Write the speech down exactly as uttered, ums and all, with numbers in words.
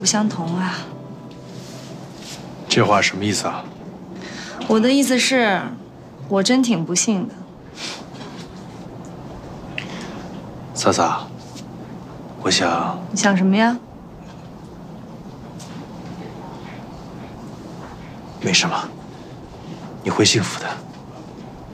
不相同啊。 这话什么意思啊？ 我的意思是，我真挺不幸的。 萨萨，我想…… 你想什么呀？ 没什么，你会幸福的。